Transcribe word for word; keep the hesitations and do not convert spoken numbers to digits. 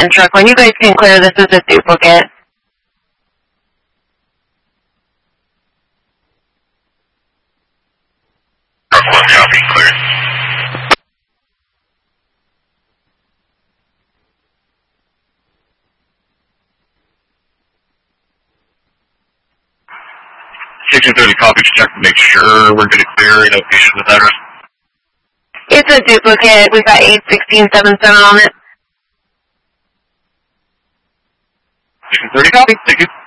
and truck one. You guys can clear this as a duplicate. Truck one copy, clear. sixteen thirty copy, check to make sure we're good to clear in location with address. It's a duplicate. We've got eight sixteen seven seven on it. sixteen thirty copy, thank you.